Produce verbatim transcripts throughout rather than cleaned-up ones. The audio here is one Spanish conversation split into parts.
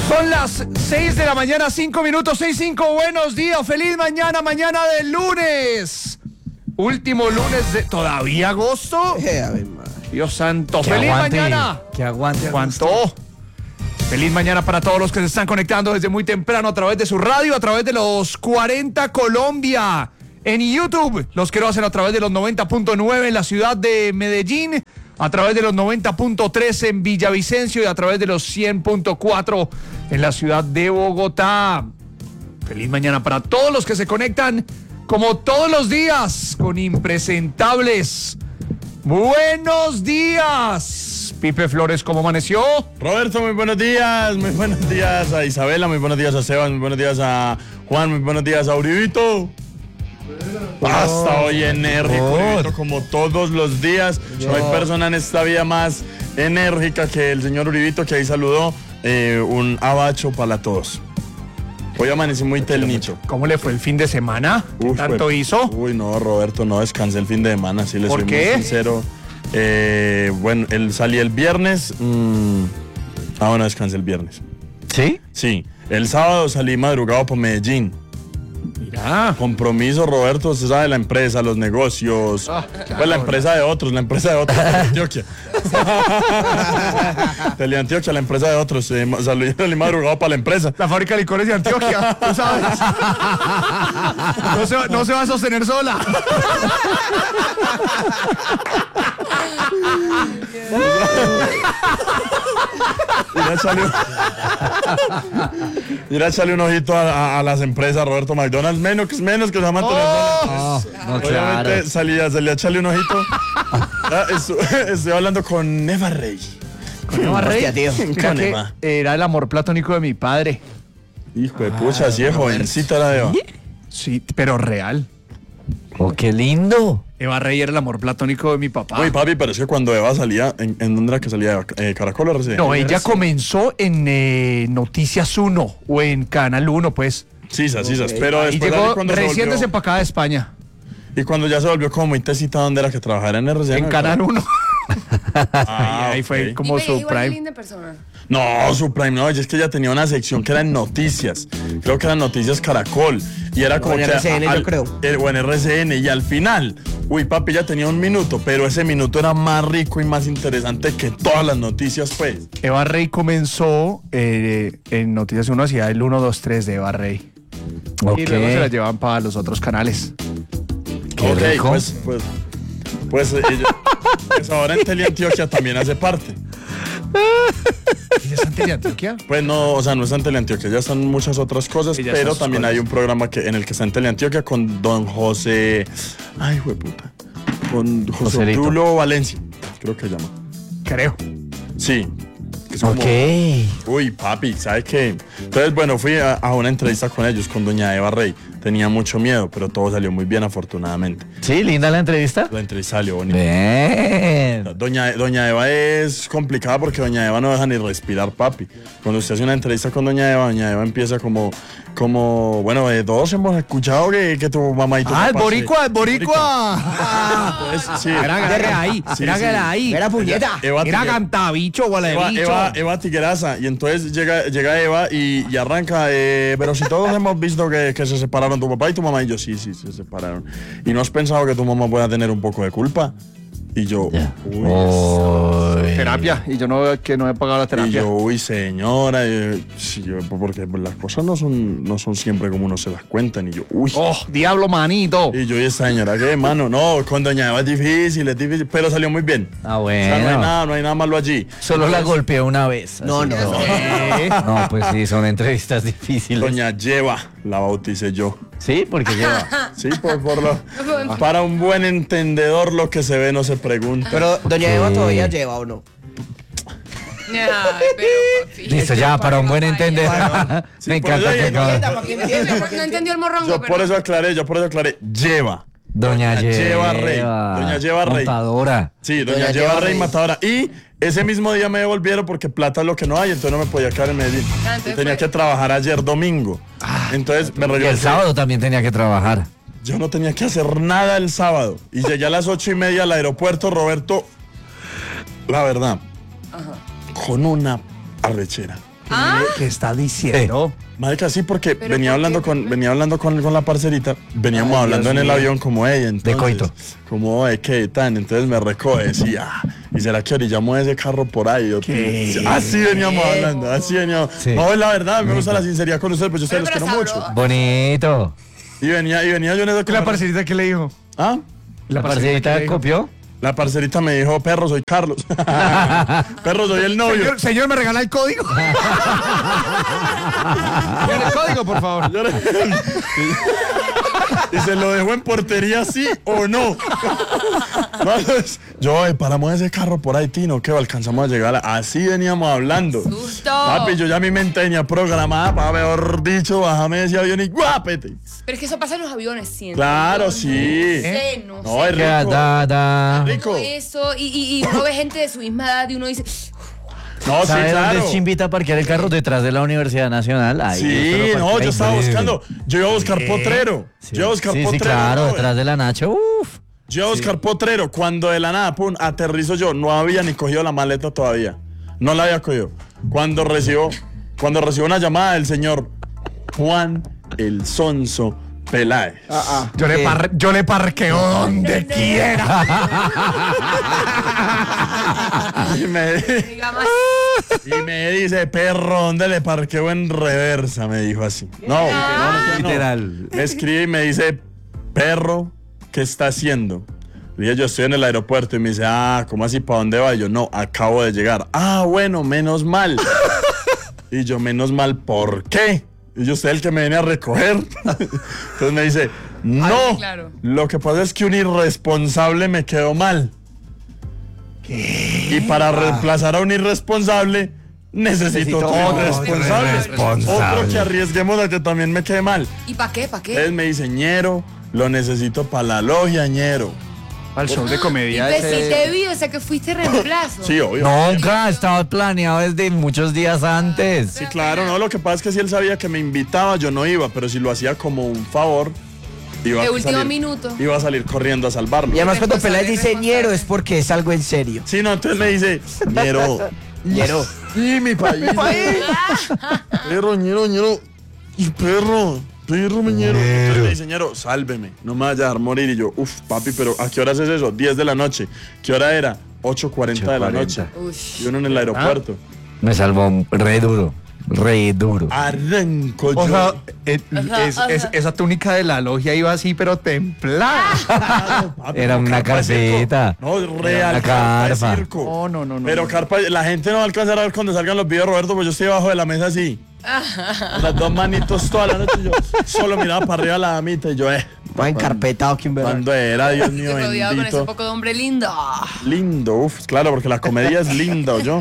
Son las seis de la mañana, cinco minutos, seis cinco. Buenos días, feliz mañana, mañana de lunes. Último lunes de... ¿Todavía agosto? Eh, a ver, madre. Dios santo, Que feliz aguante, mañana. Que aguante. ¿Cuánto? Feliz mañana para todos los que se están conectando desde muy temprano a través de su radio, a través de los cuarenta Colombia. En YouTube, los quiero hacer a través de los noventa punto nueve en la ciudad de Medellín, a través de los noventa punto tres en Villavicencio y a través de los cien punto cuatro en la ciudad de Bogotá. Feliz mañana para todos los que se conectan, como todos los días, con Impresentables. Buenos días, Pipe Flores, ¿cómo amaneció? Roberto, muy buenos días, muy buenos días a Isabela, muy buenos días a Sebas, muy buenos días a Juan, muy buenos días a Uribito. Hasta hoy enérgico, Uribito, como todos los días. No hay persona en esta vida más enérgica que el señor Uribito, que ahí saludó. Eh, un abacho para todos. Hoy amanecí muy telnito. ¿Cómo le fue el fin de semana? ¿Qué Uf, tanto fue- hizo? Uy, no, Roberto, no descansé el fin de semana, sí les ¿Por soy qué? muy sincero. Eh, bueno, él salí el viernes. mm, ah, bueno, descansé el viernes. ¿Sí? Sí, el sábado salí madrugado por Medellín. Mira. Compromiso, Roberto, usted sabe, la empresa, los negocios. Ah, Pues claro. la empresa de otros, la empresa de otros, Teleantioquia. Teleantioquia, la empresa de otros. Eh, ma- salí, salí madrugado para la empresa. La fábrica de licores de Antioquia, tú sabes. No se, va- no se va a sostener sola. Ir a echarle un, ir a echarle un ojito a, a- a las empresas, Roberto McDonald's, menos, que- menos que se llama Oh. No, Obviamente claro. salí, a- salí a echarle un ojito. Ah, estu- estoy hablando con Eva Rey. Eva Rey, Hostia, tío. mira Con que Eva. era el amor platónico de mi padre. Hijo de pucha, así es jovencita la Eva. Sí, pero real. Oh, qué lindo. Eva Rey era el amor platónico de mi papá. Uy, papi, pero es que cuando Eva salía, ¿en, en dónde era que salía Eva? Eh, ¿Caracol o R C D? No, ella comenzó en eh, Noticias uno o en Canal uno, pues. Sisas, sisas, pero Y después llegó ahí cuando se recién volvió- desempacada de España. Y cuando ya se volvió como muy tesita, ¿dónde era que trabajara en R C D? En ¿no? Canal uno. Ah, ahí fue ok. como Dime, su igual de prime. linda persona. No, su prime no, y es que ella tenía una sección que era en noticias. Creo que eran noticias Caracol. Y era como en que. R C N, yo creo. eh, o en R C N. Y al final, uy, papi, ya tenía un minuto, pero ese minuto era más rico y más interesante que todas las noticias, pues. Eva Rey comenzó eh, en Noticias uno, hacía el uno, dos, tres de Eva Rey. Ok. Y luego se la llevaban para los otros canales. Qué Ok, rico. pues, pues, pues, eh, ella- pues ahora en Teleantioquia también hace parte. ¿Ella está en Teleantioquia? Pues no, o sea, no está en Teleantioquia, ya están muchas otras cosas, Ella pero está en también sus hay cosas. un programa que, en el que está en Teleantioquia con don José. Ay, puta. Con José Joselito. Obdulo Valencia, creo que se llama. Creo. Sí. que es como- Ok. Uy, papi, ¿sabes qué? Entonces, bueno, fui a, a una entrevista con ellos, con doña Eva Rey. Tenía mucho miedo, pero todo salió muy bien, afortunadamente. Sí, linda la entrevista. La entrevista salió bonita. Bien. Doña, doña Eva es complicada porque doña Eva no deja ni respirar, papi. Cuando usted hace una entrevista con doña Eva, doña Eva empieza como, como bueno, de todos hemos escuchado que, que tu mamá y tu Ah, el papá se- boricua, el boricua. Pues, sí. Era ahí, Sí, era sí. que era ahí. Era puñeta. Eva, Era Tiguera- cantabicho, huele Eva, bicho. Eva, Eva Tigueraza. Y entonces llega, llega Eva y, y arranca, eh, pero si todos hemos visto que, que se separaron tu papá y tu mamá, y yo, sí, sí, se separaron. ¿Y no has pensado que tu mamá pueda tener un poco de culpa? Y yo, Ya. uy, Uy. Terapia. Y yo no, que no he pagado la Y terapia. yo, uy, señora, y, sí, yo, porque las cosas no son, no son siempre como uno se las cuentan. Y yo, uy. Oh, diablo, manito. Y yo, y esa señora, ¿qué, mano? No, con doña Eva es difícil, es difícil, pero salió muy bien. Ah, O sea, no hay bueno. nada, no hay nada malo allí. Solo la golpeé una vez. No, así. no. Eh, No, pues sí, son entrevistas difíciles. Doña Lleva, la bauticé yo. Sí, porque lleva. Sí, por, por lo, para un buen entendedor lo que se ve no se pregunta. Pero doña Eva todavía lleva o no. Ay, pero, papi. Listo, ya, para un buen entender. Sí, Me por encanta eso que dije, acabas- ¿Para qué entiende? ¿Para qué No entiende? entendió el morrongo, Yo pero... por eso aclaré, yo por eso aclaré. Lleva. Doña Lleva Lleva Rey. Doña Lleva Rey. Montadora. Sí, doña, Doña Lleva Lleva Rey Rey. Matadora. Y ese mismo día me devolvieron porque plata es lo que no hay, entonces no me podía quedar en Medellín. Ah, entonces Y tenía fue- que trabajar ayer domingo. Entonces me Y el regresé. sábado también tenía que trabajar. Yo no tenía que hacer nada el sábado. Y llegué a las ocho y media al aeropuerto, Roberto. La verdad, con una arrechera. ¿Ah? ¿Qué está diciendo? Marica, sí, porque ¿Pero venía por hablando qué? con venía hablando con, con la parcerita, veníamos Ay, hablando Dios en el mío. avión como ella, entonces, coito. como de qué tan, entonces me recoge, decía, ¿y será que orillamos ese carro por ahí? Yo, ¿Qué? Así veníamos hablando, así veníamos. Sí. No, es la verdad, me gusta la sinceridad con ustedes, pues yo ustedes los Pero, quiero pero mucho. sabroso. Bonito. Y venía, y venía yo en esa ¿La conversación. parcerita qué le dijo? ¿Ah? ¿La ¿qué parcerita le dijo? copió? La parcerita me dijo, perro, soy Carlos. Perro, soy el novio. Señor, señor, ¿me regala el código? Señor, el código, por favor. Yo le- y se lo dejó en portería, sí o no. Vamos, yo, eh, paramos ese carro por ahí, Tino, que alcanzamos a llegar. a- Así veníamos hablando. Susto. Papi, yo ya mi mente tenía programada para, mejor dicho, bájame ese avión y guápete. Pero es que eso pasa en los aviones, siempre. Claro, Yo sí. No sé, no, No, sé. es Que rico. da, da. Rico. Eso, y, y, y uno ve gente de su misma edad y uno dice, No, sí, ¿Sabe claro. dónde chimbita a parquear el carro? Detrás de la Universidad Nacional. Ahí, Sí, usted lo no, parquea yo y estaba breve. buscando. Yo iba a buscar potrero. Sí, Yo iba a buscar sí, sí, potrero. claro, brother. detrás de la Nacho. Uf. Yo iba a buscar potrero. Cuando de la nada, pum, aterrizo yo. No había ni cogido la maleta todavía. No la había cogido. Cuando recibo, cuando recibo una llamada del señor Juan el Sonso Peláez. Yo le, par- yo le parqueo donde quiera. Y me, diga más. y me dice, perro, ¿dónde le parqueo en reversa? Me dijo así. No, no, no, no, no. Literal. Me escribe y me dice, perro, ¿qué está haciendo? Le dije, yo estoy en el aeropuerto. Y me dice, ah, ¿cómo así? ¿Para dónde va? Y yo, no, acabo de llegar. Ah, bueno, menos mal. Y yo, menos mal, ¿por qué? Y yo, usted es el que me viene a recoger. Entonces me dice, no, Ay, claro. lo que pasa es que un irresponsable me quedó mal. Y para reemplazar a un irresponsable, necesito, otro otro irresponsable. irresponsable. Otro que arriesguemos a que también me quede mal. ¿Y para qué? ¿Para qué? Entonces me dice, ñero, lo necesito para la logia, ñero. Al show de comedia. Pues sí ese- te vi, o sea que fuiste reemplazo. Sí, obvio. Nunca, estaba planeado desde muchos días antes. Sí, claro, no, lo que pasa es que si él sabía que me invitaba, yo no iba, pero si lo hacía como un favor, iba De a último salir, minuto. iba a salir corriendo a salvarlo. Y además cuando Responsable, Peláez dice responsable. ñero es porque es algo en serio. Sí, no, entonces me dice, ñero, Ñero. sí, mi país. Perro, ñero, ñero, y perro, perro, mi ñero. Entonces me dice, ñero, sálveme, no me vaya a dejar morir. Y yo, uff, papi, pero ¿a qué hora es eso? diez de la noche. ¿Qué hora era? ocho cuarenta de la noche. Ush. Y uno en el aeropuerto. Me salvó re duro, re duro. Arranco O yo. sea, eh, es- ajá. es- esa túnica de la logia iba así, pero templada. Claro, papi, Era como una carpa de circo. carpeta. No, real una carpa de carpa. circo. No, no, no, no, Pero no. carpa, la gente no va a alcanzar a ver cuando salgan los videos, Roberto, pues yo estoy debajo de la mesa así. Las dos manitos toda la noche. Yo solo miraba para arriba a la damita y yo, eh. Va encarpetado, Kimberly. Cuando era, Dios mío, Rodeado con ese bendito. poco de hombre lindo. Lindo, uff, claro, porque la comedia es linda, yo.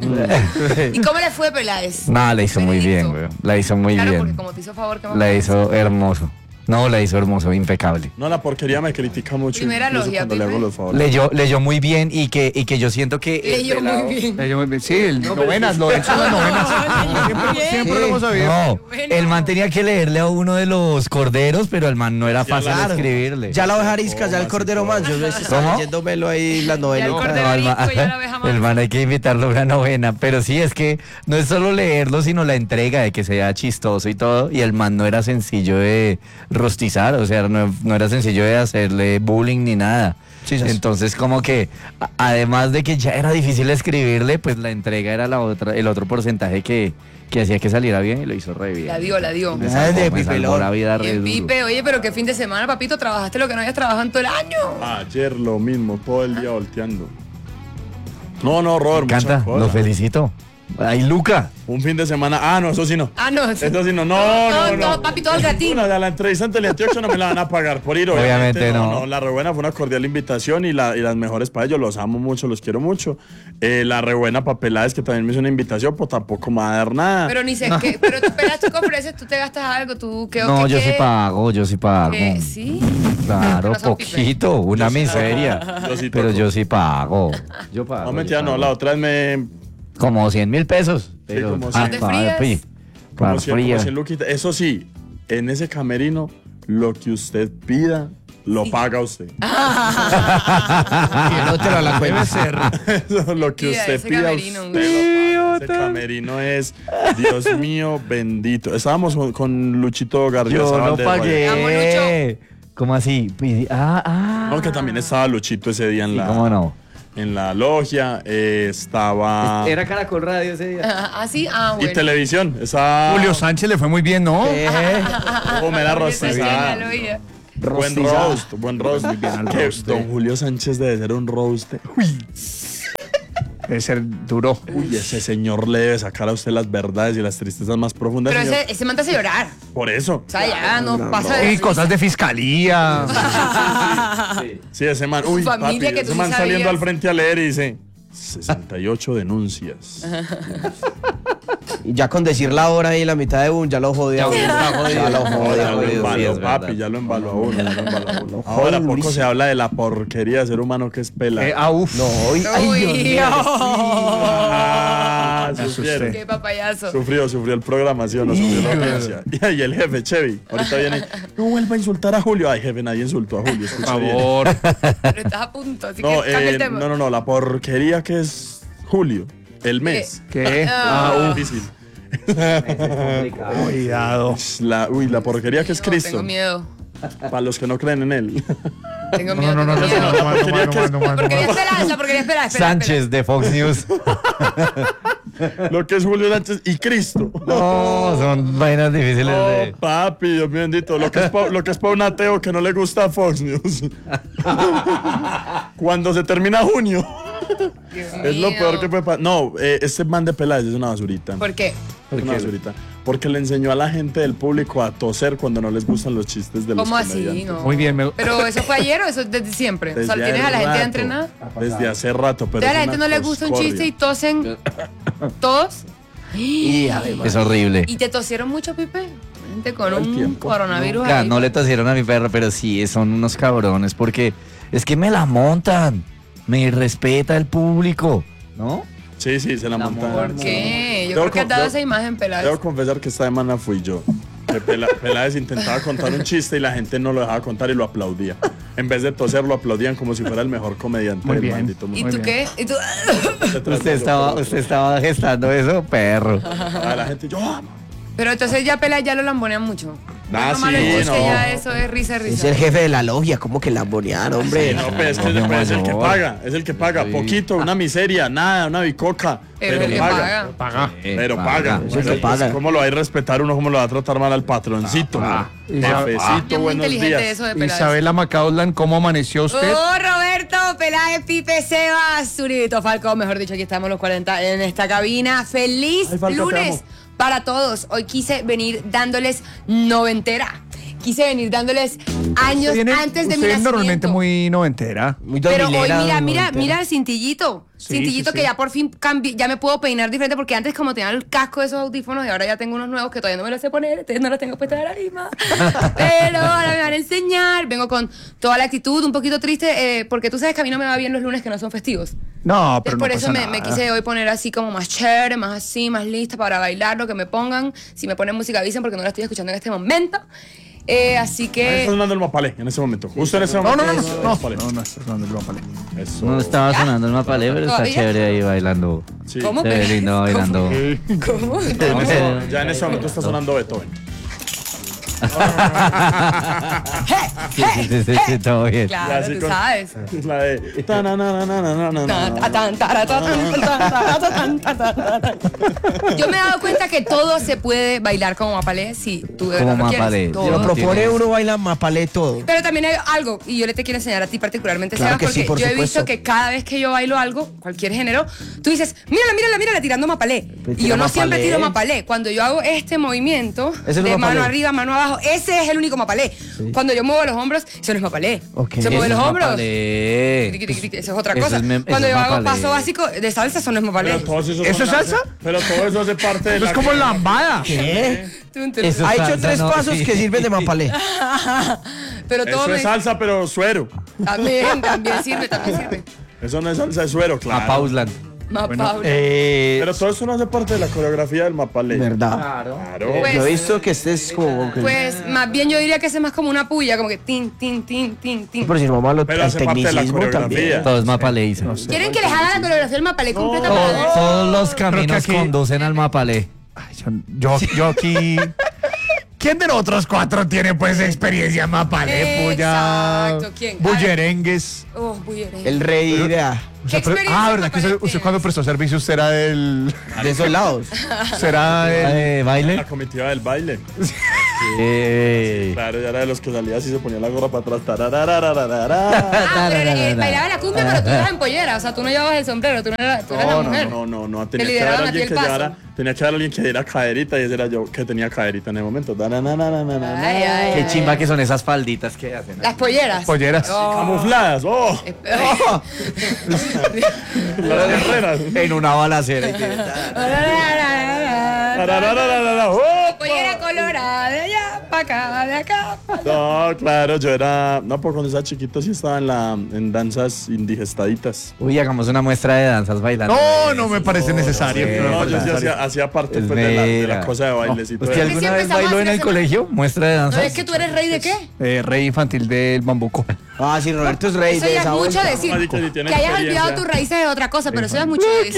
¿Y cómo le fue Peláez? No, la hizo muy bien, Benedicto. güey. La hizo muy Claro, porque bien. como te hizo favor, ¿qué más La puedes hizo hacer? hermoso. No, la hizo hermoso, impecable. No, la porquería me critica mucho. Primera incluso logia, cuando le hago Pipe. los favores. Leyó, leyó muy bien y que, y que yo siento que. el Leyó pelado- muy bien. Eh, yo- Sí, el novenas, lo de las novenas. Siempre, siempre lo hemos sabido. No, Bueno. el man tenía que leerle a uno de los corderos, pero el man no era fácil Claro. escribirle. Ya la oveja arisca, ya el Toma, cordero sí, man. Yo estaba ¿Cómo? leyéndomelo ahí la Ya el novela. cordero No, el, man, arisco, ya la abeja mansa. el man hay que invitarlo a una novena, pero sí es que no es solo leerlo, sino la entrega de que sea chistoso y todo, y el man no era sencillo de rostizar, o sea, no, no era sencillo de hacerle bullying ni nada. Sí, sí. Entonces como que a- además de que ya era difícil escribirle, pues la entrega era la otra, el otro porcentaje que, que hacía que saliera bien y lo hizo re bien. La dio, la dio. Me Ah, salvó, de me salvó Pipelón. la vida re Bien, duro. Pipe, oye, pero qué fin de semana, papito, trabajaste lo que no habías trabajado en todo el año. Ayer lo mismo, todo el día volteando. No, no, Robert, Me encanta, muchas cosas. lo felicito. Ay, Luca. Un fin de semana. Ah, no, eso sí no. Ah, no. sí. Eso sí no. No, no, no. no, papi, todo gratis. Una de la entrevista en Teleantioquia no me la van a pagar por ir. Obviamente no. no. La Rebuena fue una cordial invitación y, la, y las mejores para ellos. Los amo mucho, los quiero mucho. Eh, la Rebuena para Peláez, que también me hizo una invitación, pues tampoco me va a dar nada. Pero ni sé qué. Pero tú pelas, tú ofreces, tú te gastas algo, tú qué No, qué, yo qué? sí pago, yo sí pago. ¿Qué? ¿Sí? Claro, No son Pipe. poquito, una miseria. Yo sí Pero toco. yo sí pago. Yo pago. No, yo mentira, no. pago. La otra vez me. Como cien mil pesos. Pero, como ah, cien. ¿Te pa- frías? pi- Como pa- cien, fría. como cien luquitas. Eso sí, en ese camerino, lo que usted pida, lo paga usted. Y no te lo la Debe cuenta. ser. Eso, lo que Mira, usted ese pida, camerino, usted lo paga. Ese camerino es, Dios mío, bendito. Estábamos con, con Luchito García. Yo Zabal no de pagué. ¿Cómo así? Pidi- Ah, ah. No, que también estaba Luchito ese día en ¿Y la, cómo no? en la logia. eh, estaba. Era Caracol Radio ese día. Ah, sí, ah, Y bueno. televisión. Estaba. Julio Sánchez le fue muy bien, ¿no? Comer la Esa escena, rostizada. lo oía. Buen Rostizada. roast, buen roast. Que Don Julio Sánchez debe ser un roast. Uy, Debe ser duro. uy, ese señor le debe sacar a usted las verdades y las tristezas más profundas. Pero señor. ese, ese man te hace llorar. Por eso. O sea, ya no, pasa de Y cosas de fiscalía. Sí, ese man. Uy, familia papi, que ese tú man sí saliendo sabías. al frente a leer y dice sesenta y ocho denuncias. Y ya con decir la hora ahí en la mitad de un, ya lo jodió. a uno. Ya lo Ya jodió. lo jodido, embaló, sí, es papi, verdad. ya lo embaló a uno, ya lo embaló a uno. Joder, Ahora poco Luis. se habla de la porquería de ser humano que es pela. Eh, ah, uf. No, hoy. Ay, Uy, Dios mío. Ah, Me sufrieron. asusté. qué papayazo. Sufrió, sufrió el programa, ¿sí o no? Sufrió la audiencia. Y, y el jefe, Chevy, ahorita viene, no vuelva a insultar a Julio. Ay, jefe, nadie insultó a Julio, Por escucha bien. favor. Pero estás a punto, así No, que cambia eh, el tema. no, no, no, la porquería que es Julio, el mes. ¿Qué? Ah, Ah, difícil. Cuidado. La, uy, la porquería que es No, Cristo. Tengo miedo. Para los que no creen en él. Tengo No, miedo. no, no, no, tengo no, miedo. no, no, no, no, no, no, no, Porque no. ya esperanza, porque ya espera, espera. Sánchez de Fox News. Lo que es Julio Sánchez y Cristo. No, son vainas difíciles Oh, de. papi, Dios mío bendito. Lo que es pa- lo que es para un ateo que no le gusta Fox News. Cuando se termina junio. Dios Es lo mío. peor que puede pasar. No, eh, este man de Peláez es una basurita. ¿Por qué? Es una basurita. Porque le enseñó a la gente del público a toser cuando no les gustan los chistes de los ¿Cómo así? comediantes. No. Muy bien, me- Pero eso fue ayer o eso es desde siempre. O sea, Desde tienes a la hace gente rato. entrenada. Desde hace rato, pero Entonces a la es gente una no le gusta un chiste y coscorria. tosen todos. Y además. Es horrible. ¿Y te tosieron mucho, Pipe? Gente con Todo el un tiempo. coronavirus Claro, ahí. no le tosieron a mi perro, pero sí, son unos cabrones porque es que me la montan. Me respeta el público, ¿no? Sí, sí, se la La montaron. ¿Por qué? Yo Debo creo que has con- dado debo- esa imagen, Peláez. Debo confesar que esta semana fui yo. Que Pela- Peláez intentaba contar un chiste y la gente no lo dejaba contar y lo aplaudía. En vez de toser, lo aplaudían como si fuera el mejor comediante Muy del bien. maldito ¿Y mundo. tú qué? ¿Y tú? Usted estaba, usted estaba gestando eso, perro. A la gente, yo, ah, Pero entonces ya Peláez ya lo lambonean mucho. Ah, No, malo, sí, es que no. ya eso es risa, Es risa. el jefe de la logia, como que la bonear, hombre. no, pues, es que No, es el que mayor. paga, es el que paga. Poquito, una miseria, nada, una bicoca. Pero Pero, el que paga. paga. Paga. Pero paga. Es el que Bueno, paga. pues, ¿cómo lo va a ir a respetar uno? ¿Cómo lo va a tratar mal al patroncito? Ah, Es Jefecito, muy buenos inteligente días. eso de Peláez. Isabela Macaulay, ¿cómo amaneció usted? Oh, Roberto, Peláez, Pipe, Sebas, Zurito, Falcón, mejor dicho, aquí estamos los cuarenta en esta cabina. ¡Feliz Ay, Falco, te lunes amo. para todos! Hoy quise venir dándoles noventera. Quise venir dándoles años Viene- antes de mi usted es normalmente nacimiento. muy noventera. Muy Pero hoy dormilera, mira, don mira, Montero. mira el cintillito. Sí, cintillito sí, que sí. ya por fin cambié, ya me puedo peinar diferente porque antes como tenía el casco de esos audífonos y ahora ya tengo unos nuevos que todavía no me los sé poner, entonces no los tengo puestos ahora mismo. Pero ahora me van a enseñar, vengo con toda la actitud, un poquito triste, eh, porque tú sabes que a mí no me va bien los lunes que no son festivos. No, pero Entonces, por no eso pasa me, me nada. quise hoy poner así como más chévere, más así, más lista para bailar, lo que me pongan. Si me ponen música avisen porque no la estoy escuchando en este momento. Eh, así Ahí que... está sonando el mapalé en ese momento. Justo en ese No, momento. no, no, está el no, mapalé. no, no, está sonando el mapalé. Eso. No estaba sonando el mapalé, pero está ¿Todavía? chévere ahí bailando. Sí. ¿Cómo? Se ve lindo bailando. ¿Cómo? Ya en ese- ya en ese momento está sonando Beethoven. Sí, sí, sí, sí, sí, todo bien. Claro, Ya, así tú con- sabes. Es la de. ta, na, na, na, na, na, na, na, na. Tan, tara, ta, tan, tan, tara, ta, tan, ta, tan, ta, tan. Yo me he dado cuenta que todo se puede bailar como mapalé si tú de Como verdad lo quieres. mapalé. Todo. Si lo no propone tienes- uno, baila mapalé todo. Pero también hay algo, y yo le te quiero enseñar a ti particularmente, Claro Sebas, que porque sí, por yo he supuesto. visto que cada vez que yo bailo algo, cualquier género, tú dices, mírala, mírala, mírala, tirando mapalé. Pues Y tira yo no siempre mapalé. tiro mapalé. Cuando yo hago este movimiento Ese no de es mano mapalé. arriba, mano abajo, ese es el único mapalé. Cuando yo muevo los hombros, eso no es mapalé. Ok. Se mueve Eso los es hombros. mapalé. Tiqui, tiqui, tiqui, Eso es otra Eso cosa. es mem- Cuando eso yo es hago mapalé. paso básico de salsa, eso no es mapalé. Pero todos esos ¿Eso son es hace- salsa? Pero todo eso hace parte de Eso la. es como lambada. ¿Qué? Tun, tun. Eso Ha es hecho salsa, tres ¿no? pasos Sí. que sirven de mapalé. Pero todo Eso me... es salsa, pero suero. También, también sirve, también sirve. Eso no es salsa, es suero, A claro. Pauslan. Más Bueno, Paula. eh, Pero todo eso no hace parte de la coreografía del Mapalé. ¿Verdad? Claro. Pues- Yo he visto que este es como... que- Pues más bien yo diría que ese es más como una puya, como que tin, tin, tin, tin, tin. Pero si nos vamos a lo- Pero al hace parte de la tecnicismo coreografía. también. Todo es mapale. ¿Quieren que les haga la coreografía del Mapalé completa para ver? Todos, todos los caminos Creo que aquí- conducen al mapale. ay, yo, yo, yo aquí... ¿Quién de nosotros cuatro tiene pues experiencia en Mapalé, puya? Exacto, ¿quién? Bullerengues. Oh, bullerengue. El rey de, ah, ¿Qué Usted pre- experiencia ah, en ¿verdad que usted, Mapalé usted cuando tienes? prestó servicio usted era del... de esos lados. será del... ¿De baile? La comitiva del baile. Sí. Claro, ya era de los que salía así, se ponía la gorra para atrás. tarararararara. Ah, pero eh, bailaba la cumbia, pero tú eras en pollera. O sea, tú no llevabas el sombrero, tú no eras, tú eras la No, mujer. no, no, no, no. Te Tenía que haber lideraban a ti alguien el que paso. llevara, tenía que haber alguien que diera caderita y ese era yo que tenía caderita en el momento. Danananananana. Ay, ay, Qué ay. chimba que son esas falditas que hacen. Las polleras. Polleras. Oh. Camufladas, oh, las guerreras. En una balacera. y que- Tararararara, oh. Pollera colorada, de allá para acá, de acá. pa' allá. No, claro, yo era, no, pues cuando estaba chiquito sí estaba en la, en danzas indigestaditas. Uy, hagamos una muestra de danzas bailando. No, no me parece necesario. sí, no me No, parece yo sí necesario. hacía, hacía parte Es pues, de, la, de la mera. cosa de bailes y todo ¿Usted eso. alguna siempre vez estamos bailó en el haciendo- colegio? ¿Muestra de ¿No danzas? es que tú eres rey de qué? Eh, rey infantil del bambuco. Ah, sí, Roberto es rey Eso de ya es esa mucho vuelta. decir. Marica, si tiene Que hayas olvidado experiencia. tus raíces es otra cosa, pero eso ya es mucho decir.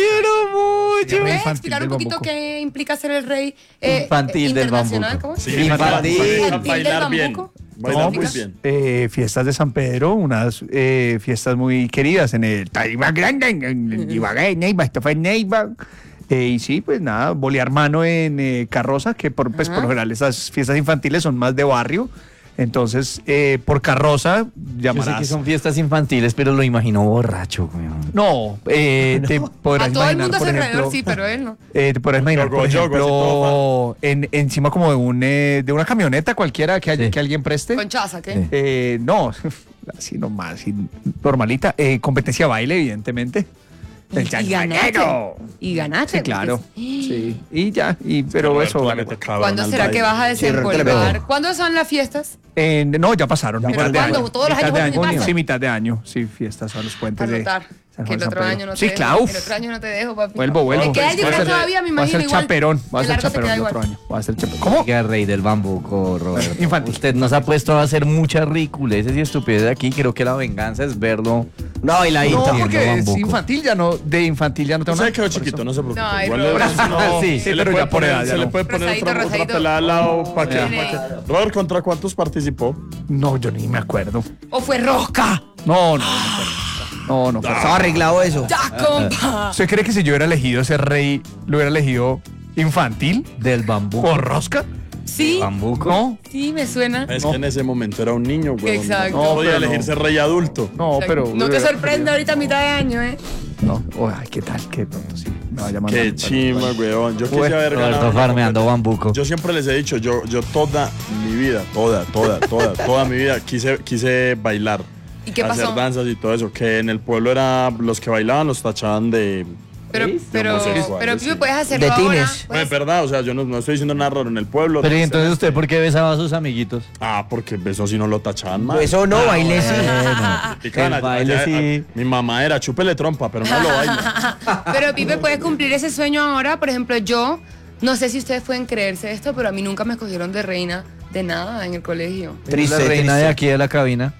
Rey ¿Puedes infantil explicar un del poquito bambuco. qué implica ser el rey eh, Infantil del internacional? bambuco. ¿Cómo? Sí, Infantil. bailar, Infantil bailar del bien. bambuco. Bailar No, muy pues, bien. eh, fiestas de San Pedro, unas eh, fiestas muy queridas en el Tarima Grande, en en Ibagué, Neiva, esto fue en Neiva. Eh, y sí, pues nada, bolear mano en eh, carroza, que por, pues, por lo general esas fiestas infantiles son más de barrio. Entonces, eh, por carroza, Yo sé llamarás. que son fiestas infantiles, pero lo imagino borracho, weón. No, eh, te podrás A todo el imaginar, mundo a por su ejemplo, alrededor, sí, pero él no. Eh, te podrás imaginar, Yogo, por yogo, ejemplo, así todo en, encima como de un eh, de una camioneta cualquiera que, haya- Sí. que alguien preste. Con chaza, ¿qué? Sí. Eh, no, así nomás, así, normalita. Eh, competencia de baile, evidentemente. El Y ganaste. chanchero. Y ganaste. Sí, claro. porque- Sí. Y ya, y, pero Roberto eso le vale. mete cabrón ¿Cuándo al será baile. que vas a Sí, Roberto le desempolvar? pegó. ¿Cuándo son las fiestas? Eh, no, ya pasaron. mitad de ¿Cuándo? año. ¿Todos los Mitad años de por mi casa? Sí, mitad de año. Sí, fiestas a los puentes Para de notar. San Que Juan, el otro San año Pedro. no te Sí, dejo. claro. El otro año no te dejo, papi. Vuelvo, vuelvo. Me queda el Voy a disfraz ser- todavía, me voy a imagino ser igual. chaperón. Voy a El ser largo te chaperón queda el igual. otro año. Voy a ser chaperón. ¿Cómo? Oiga, rey del bambuco, Roberto. Infantil. Usted nos ha puesto a hacer muchas ridiculeces y estupideces aquí. Creo que la venganza es verlo. Una bailadita. No, Entiendo, porque es bambuco. infantil ya no, de infantil ya no tengo Usted nada. quedó por chiquito, eso. no se preocupe. Ay, Igual Roberto. le- No, sí, se sí, le pero puede ya por poner, edad ya se le no. puede poner Rosadito, otra, otra rosadito. pelada al lado para que, Ya. pa' que- Robert, ¿contra cuántos participó? No, yo ni me acuerdo. ¿O fue rosca? No, no, no. No, no. fue- Estaba arreglado eso. ¡Ya, compa! ¿Usted cree que si yo hubiera elegido ser rey, lo hubiera elegido infantil? Del bambuco. ¿Por rosca? Sí, ¿Bambuco? No, sí, me suena. Es que en ese momento era un niño, güey. Exacto. No, No, podía pero elegir no. ser rey adulto. no, pero. No te sorprenda ahorita a mitad de año, ¿eh? No, oh, ay, ¿qué tal? Qué pronto sí. Me va llamando. Qué chima, weón. Yo quise haber ganado. Roberto farmeando bambuco. Yo siempre les he dicho, yo, yo toda mi vida, toda, toda, toda, toda mi vida quise, quise bailar. ¿Y qué hacer pasó? danzas y todo eso. Que en el pueblo era los que bailaban los tachaban de. Pero, pero, homosexuales, pero, sí. Pipe, puedes hacerlo De ahora. tines. No, es verdad, o sea, yo no, no estoy diciendo nada raro en el pueblo. Pero ¿y entonces usted por qué besaba a sus amiguitos? Ah, porque eso sí no lo tachaban mal. Eso no, bailé sí. Criticaban, el baile allá- sí. Mi mamá era chúpele trompa, pero no lo baila. Pero Pipe, puedes cumplir ese sueño ahora. Por ejemplo, yo, no sé si ustedes pueden creerse esto, pero a mí nunca me escogieron de reina de nada en el colegio. Triste, la reina triste. de aquí de la cabina.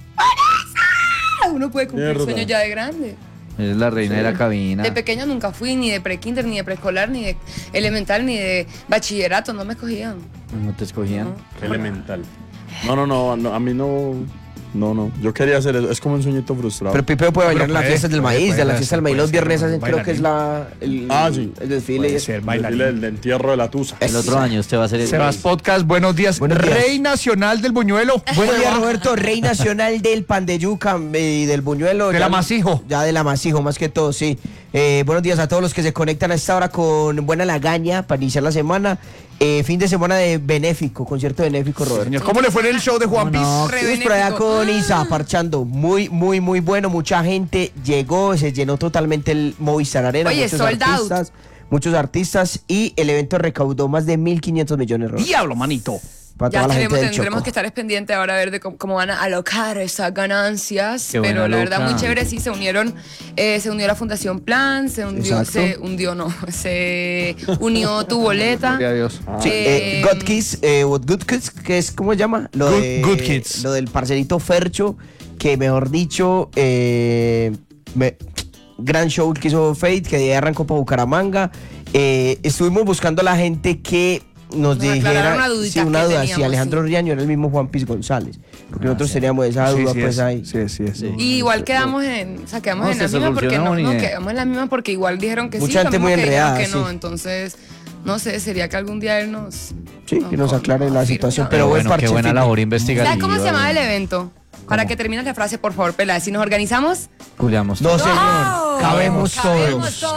Ah, uno puede cumplir Mierda. sueños ya de grande. Es la reina de la cabina. De pequeño nunca fui ni de prekinder, ni de preescolar, ni de elemental, ni de bachillerato. No me escogían. No te escogían. Qué elemental. No, no, no, no, a mí no. No, no. Yo quería hacer eso. Es como un sueñito frustrado. Pero Pipe puede bailar Pero en las puede, fiestas del puede, maíz, puede, de la puede fiesta del ser, maíz los puede ser, viernes hacen, creo que es la, el, Ah, sí. el desfile. y Puede eso. ser el bailarín. desfile del entierro de la tusa. El otro año usted va a ser el Sebas Podcast, buenos días. Buenos días. Rey nacional del buñuelo. Buenos días, Roberto, rey nacional del pan de yuca eh, y del buñuelo. Del Ya- amasijo. Ya del amasijo, más que todo, sí. Eh, buenos días a todos los que se conectan a esta hora con buena lagaña para iniciar la semana. Eh, fin de semana de benéfico, concierto benéfico, Roberto. Señor, ¿cómo le fue en el show de Juan Piz? No, Re estuvimos por allá benéfico. con Isa parchando. Muy, muy, muy bueno. Mucha gente llegó, se llenó totalmente el Movistar Arena. Oye, muchos sold out. artistas, muchos artistas y el evento recaudó más de mil quinientos millones, Roberto. Diablo, manito. para Ya toda la gente tenemos, del tendremos Chocó. que estar pendiente ahora a ver de cómo, cómo van a alocar esas ganancias. Qué buena Pero la verdad, loca. muy chévere, sí, se unieron, eh, se unió la Fundación Plan, se hundió, Exacto. se hundió, no, se unió tu boleta. Gloria a Dios. Sí, eh, Eh, God Kids, eh, What Good Kids, que es, ¿cómo se llama? Lo Good- de- Good Kids. Lo del parcerito Fercho, que mejor dicho, eh, me- gran show que hizo Fate, que de ahí arrancó para Bucaramanga. Eh, estuvimos buscando a la gente que nos, Nos dijera aclararon una dudita sí, una que duda, si teníamos, Alejandro sí. Riaño era el mismo Juan Piz González, porque nosotros teníamos esa Sí, duda sí pues es. ahí. Sí, sí, es. Y igual quedamos en, o sea, quedamos No, en la se misma porque no, solucionó, no, ni idea. quedamos en la misma porque igual dijeron que Mucha sí, lo gente mismo muy que dijeron enredada, que no, sí. entonces no sé, sería que algún día él nos Sí, que nos aclare la situación, pero Pero buen bueno, parche qué buena fin de- labor investigativa. ¿Sabes cómo se llamaba el evento? Para que termines la frase, por favor, Pela, si nos organizamos, Culiamos No, señor, ¡No! cabemos Cabemos todos. todos.